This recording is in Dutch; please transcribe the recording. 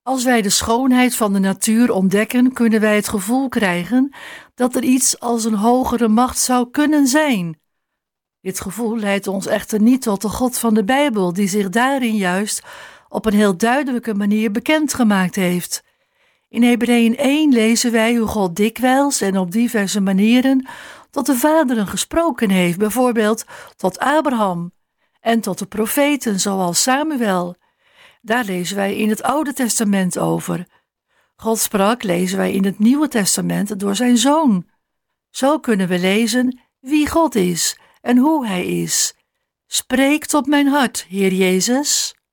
Als wij de schoonheid van de natuur ontdekken, kunnen wij het gevoel krijgen dat er iets als een hogere macht zou kunnen zijn. Dit gevoel leidt ons echter niet tot de God van de Bijbel, die zich daarin juist op een heel duidelijke manier bekendgemaakt heeft. In Hebreeën 1 lezen wij hoe God dikwijls en op diverse manieren tot de vaderen gesproken heeft, bijvoorbeeld tot Abraham en tot de profeten zoals Samuel. Daar lezen wij in het Oude Testament over. God sprak, lezen wij in het Nieuwe Testament, door zijn Zoon. Zo kunnen we lezen wie God is en hoe hij is. Spreek tot mijn hart, Heer Jezus.